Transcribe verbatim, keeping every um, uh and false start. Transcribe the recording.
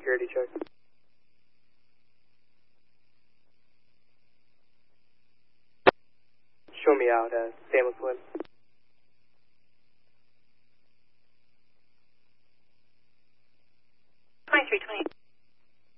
security check. Show me out, uh, Samus Lynn. twenty-three twenty.